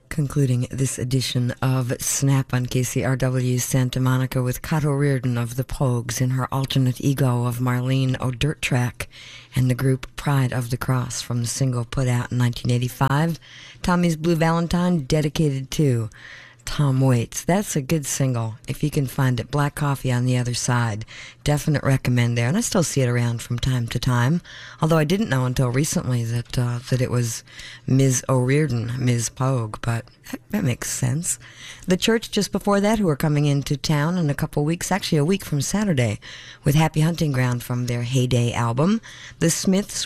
Concluding this edition of Snap on KCRW Santa Monica with Kat O'Riordan of the Pogues in her alternate ego of Marlene O'Dirt Track and the group Pride of the Cross from the single put out in 1985, Tommy's Blue Valentine, dedicated to Tom Waits. That's a good single. If you can find it, Black Coffee on the Other Side. Definite recommend there. And I still see it around from time to time. Although I didn't know until recently that it was Ms. O'Riordan, Ms. Pogue, but that makes sense. The Church just before that, who are coming into town in a couple weeks, actually a week from Saturday, with Happy Hunting Ground from their Heyday album. The Smiths